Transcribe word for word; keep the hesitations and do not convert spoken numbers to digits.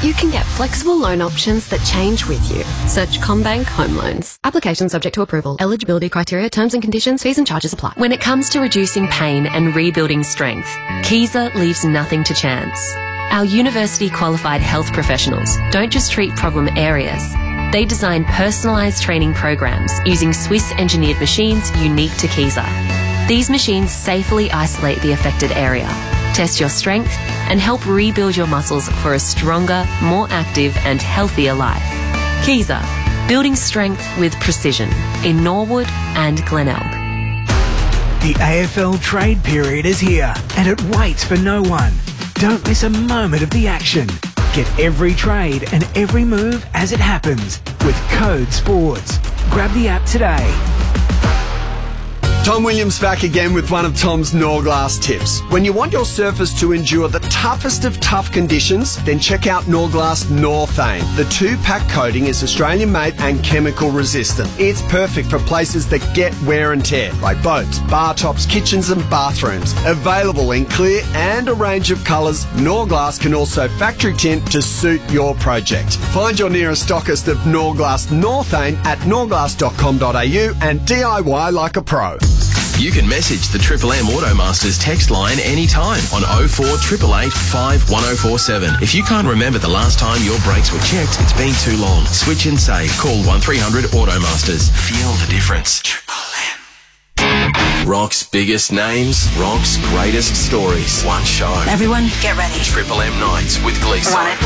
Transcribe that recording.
you can get flexible loan options that change with you. Search CommBank Home Loans. Application subject to approval. Eligibility criteria, terms and conditions, fees and charges apply. When it comes to reducing pain and rebuilding strength, Kaiser leaves nothing to chance. Our university-qualified health professionals don't just treat problem areas. They design personalised training programs using Swiss-engineered machines unique to Kaiser. These machines safely isolate the affected area, test your strength, and help rebuild your muscles for a stronger, more active and healthier life. Kaiser, building strength with precision in Norwood and Glenelg. The A F L trade period is here and it waits for no one. Don't miss a moment of the action. Get every trade and every move as it happens with Code Sports. Grab the app today. Tom Williams back again with one of Tom's Norglass tips. When you want your surface to endure the toughest of tough conditions, then check out Norglass Northane. The two-pack coating is Australian-made and chemical resistant. It's perfect for places that get wear and tear, like boats, bar tops, kitchens and bathrooms. Available in clear and a range of colours, Norglass can also factory tint to suit your project. Find your nearest stockist of Norglass Northane at norglass dot com dot a u and D I Y like a pro. You can message the Triple M Automasters text line anytime on oh four eight eight eight, five one oh four seven. If you can't remember the last time your brakes were checked, it's been too long. Switch and save. Call one three hundred Automasters. Feel the difference. Triple M. Rock's biggest names, Rock's greatest stories. One show. Everyone, get ready. Triple M Nights with Gleeson.